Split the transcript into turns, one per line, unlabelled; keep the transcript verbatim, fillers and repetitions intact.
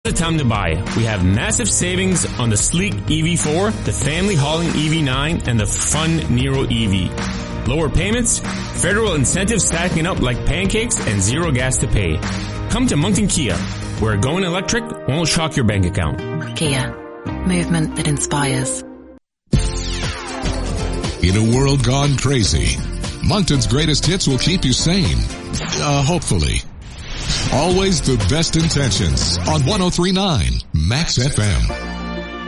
the time to buy. We have massive savings on the sleek E V four, the family hauling E V nine, and the fun Niro E V. Lower payments, federal incentives stacking up like pancakes, and zero gas to pay. Come to Moncton Kia, where going electric won't shock your bank account.
Kia, movement that inspires.
In a world gone crazy, Moncton's greatest hits will keep you sane. Uh, hopefully. Always the best intentions on one oh three point nine Max F M.